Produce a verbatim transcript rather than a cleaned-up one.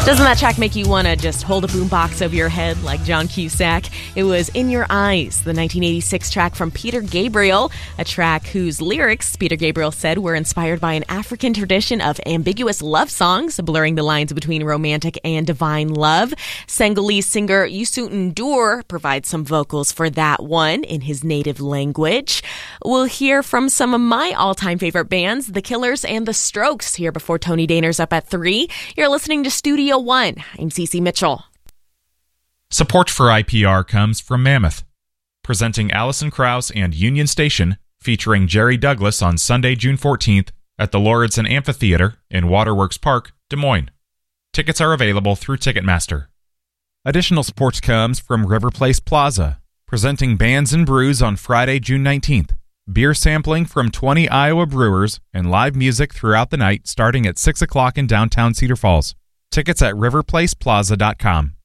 Doesn't that track make you want to just hold a boombox over your head like John Cusack? It was In Your Eyes, the nineteen eighty-six track from Peter Gabriel, a track whose lyrics, Peter Gabriel said, were inspired by an African tradition of ambiguous love songs, blurring the lines between romantic and divine love. Senegalese singer Youssou N'Dour provides some vocals for that one in his native language. We'll hear from some of my all-time favorite bands, The Killers and The Strokes, here before Tony Dahner's up at three. You're listening to Studio One. I'm Cece Mitchell. Support for I P R comes from Mammoth, presenting Alison Krauss and Union Station, featuring Jerry Douglas on Sunday, June fourteenth at the Lauridsen Amphitheater in Waterworks Park, Des Moines. Tickets are available through Ticketmaster. Additional support comes from River Place Plaza, presenting Bands and Brews on Friday, June nineteenth. Beer sampling from twenty Iowa brewers and live music throughout the night starting at six o'clock in downtown Cedar Falls. Tickets at river place plaza dot com.